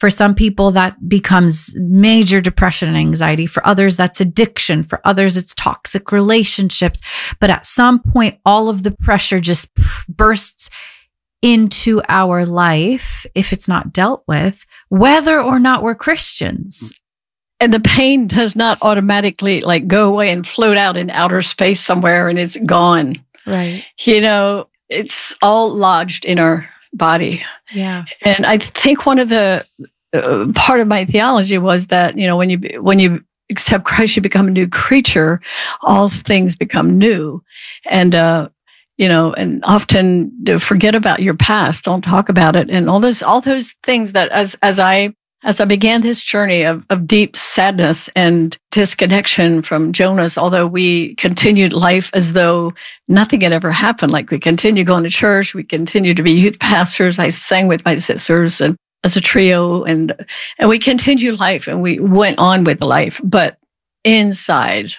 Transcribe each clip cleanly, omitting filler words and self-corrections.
For some people, that becomes major depression and anxiety. For others, that's addiction. For others, it's toxic relationships. But at some point, all of the pressure just bursts into our life if it's not dealt with, whether or not we're Christians. And the pain does not automatically like go away and float out in outer space somewhere and it's gone. Right. It's all lodged in our body. Yeah. And I think one of the part of my theology was that, when you accept Christ, you become a new creature, all things become new. And, and often forget about your past, don't talk about it. And all those things that as I began this journey of deep sadness and disconnection from Jonas, although we continued life as though nothing had ever happened, like we continued going to church, we continued to be youth pastors. I sang with my sisters and as a trio, and we continued life and we went on with life. But inside,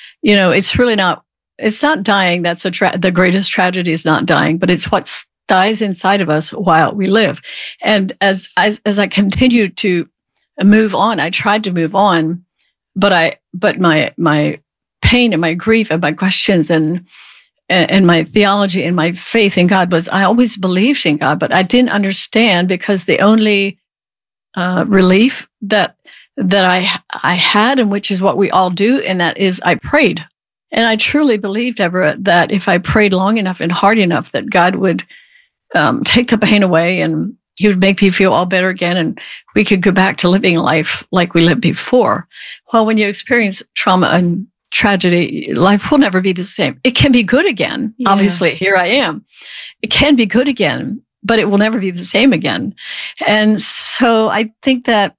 it's not dying. That's the greatest tragedy is not dying, but it's what dies inside of us while we live. And as I continued to move on, I tried to move on, but my pain and my grief and my questions and my theology and my faith in God was, I always believed in God, but I didn't understand, because the only relief that I had, and which is what we all do, and that is I prayed. And I truly believed, Everett, that if I prayed long enough and hard enough, that God would take the pain away and he would make me feel all better again, and we could go back to living life like we lived before. Well, when you experience trauma and tragedy, life will never be the same. It can be good again. Yeah. Obviously, here I am. It can be good again, but it will never be the same again. And so I think that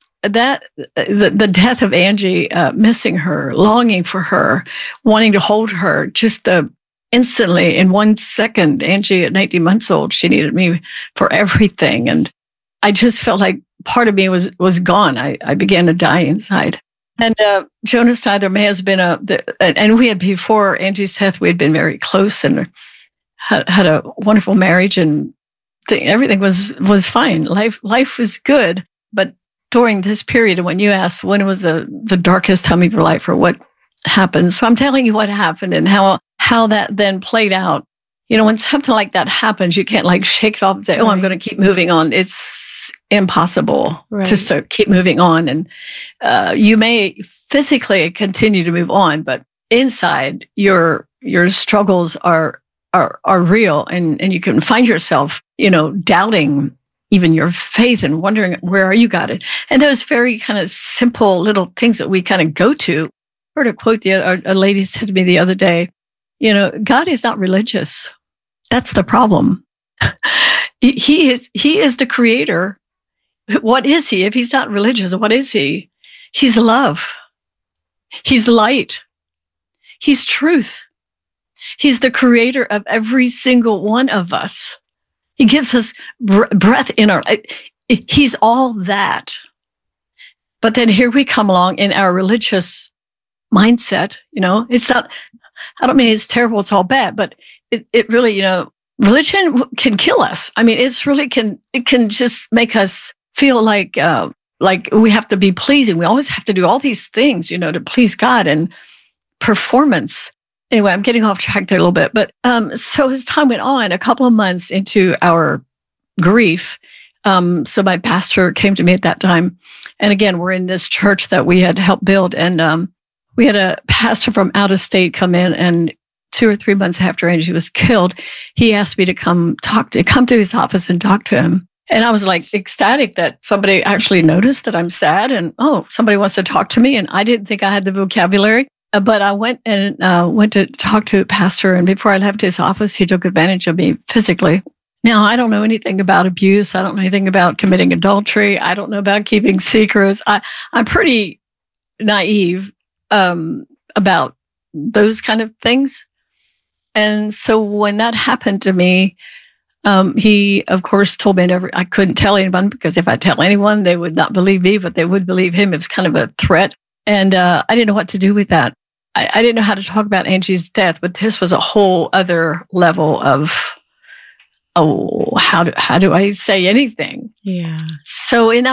the death of Angie, missing her, longing for her, wanting to hold her, just instantly in 1 second, Angie at 19 months old, she needed me for everything. And I just felt like part of me was gone. I began to die inside. And Jonas and I, there may have been and we had, before Angie's death, we had been very close and had a wonderful marriage, and everything was fine. Life was good. But during this period, when you asked when was the darkest time of your life or what happened, so I'm telling you what happened and how that then played out. When something like that happens, you can't like shake it off and say, "Oh, I'm going to keep moving on." It's impossible just to keep moving on. And you may physically continue to move on, but inside your struggles are real, and you can find yourself, doubting even your faith and wondering, where are you, God? And those very kind of simple little things that we kind of go to. I heard a quote a lady said to me the other day, God is not religious. That's the problem. He is the creator. What is he? If he's not religious, what is he? He's love. He's light. He's truth. He's the creator of every single one of us. He gives us breath in our life. He's all that. But then here we come along in our religious mindset. It's not, I don't mean it's terrible, it's all bad, but it really, religion can kill us. I mean, it can just make us feel like we have to be pleasing. We always have to do all these things, to please God, and performance. Anyway, I'm getting off track there a little bit. But so as time went on, a couple of months into our grief, so my pastor came to me at that time. And again, we're in this church that we had helped build. And we had a pastor from out of state come in, and 2 or 3 months after Angie was killed, he asked me to come to his office and talk to him. And I was like ecstatic that somebody actually noticed that I'm sad, and somebody wants to talk to me. And I didn't think I had the vocabulary, but I went to talk to a pastor. And before I left his office, he took advantage of me physically. Now, I don't know anything about abuse. I don't know anything about committing adultery. I don't know about keeping secrets. I'm pretty naive about those kind of things. And so when that happened to me, he, of course, told me I couldn't tell anyone, because if I tell anyone, they would not believe me, but they would believe him. It was kind of a threat. And I didn't know what to do with that. I didn't know how to talk about Angie's death, but this was a whole other level of, how do I say anything? Yeah. So in